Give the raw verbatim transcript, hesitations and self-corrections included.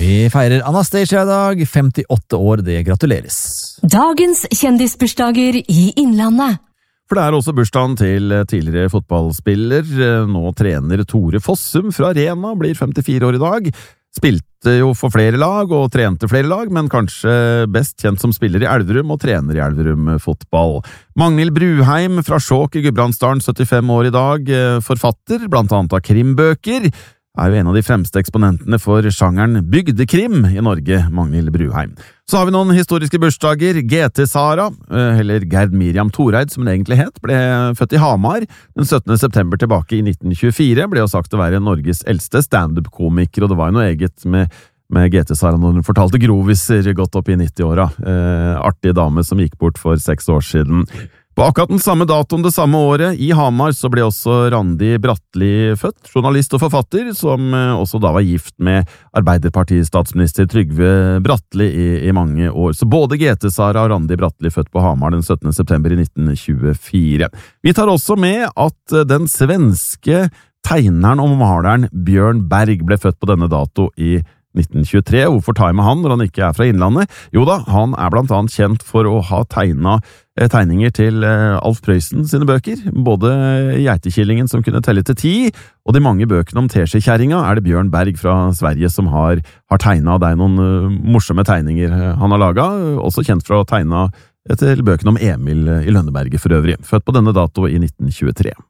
Vi feirer Anastasia i dag, femtiåtte år, det gratuleres. Dagens kjendisbursdager i Innlandet. For det er også bursdagen til tidligere fotballspiller. Nå trener Tore Fossum fra Rena, blir femtifire år i dag. Spilte jo for flere lag og trente flere lag, men kanskje best kjent som spiller i Elverum og trener i Elverum fotball. Magnhild Bruheim fra Skjåk i Gudbrandsdalen, syttifem år i dag, forfatter, blant annet av krimbøker, er jo en av de fremste eksponentene for sjangeren bygdekrim i Norge, Magnhild Bruheim. Så har vi noen historiske bursdager. G T Sara, eller Gerd Miriam Toreid som det egentlig het, ble født i Hamar den syttende september tilbake i nitten tjuefire, ble jo sagt å være Norges eldste stand-up-komiker, og det var jo noe eget med, med G T Sara når hun fortalte groviser godt opp i nitti-åra. Eh, artig dame som gikk bort for seks år siden. På akkurat den samme datoen det samme året, i Hamar, så ble også Randi Bratteli født, journalist og forfatter, som også da var gift med Arbeiderparti-statsminister Trygve Bratteli i, i mange år. Så både G T Sara og Randi Bratteli født på Hamar den syttende september i nitten tjuefire. Vi tar også med at den svenske tegneren og maleren Bjørn Berg ble født på denne dato i nitten tjuetre. Hvorfor tar jeg med han når han ikke er fra Innlandet? Jo da, han er blant annet kjent for å ha tegnet tegninger til Alf Prøysen sine bøker. Både Geitekillingen som kunne telle til ti, og de mange bøkene om Teskjekjerringa er det Bjørn Berg fra Sverige som har, har tegnet. Det er noen morsomme tegninger han har laget, også kjent for å tegne til bøkene om Emil i Lønneberget for øvrig. Født på denne dato i nitten tjuetre.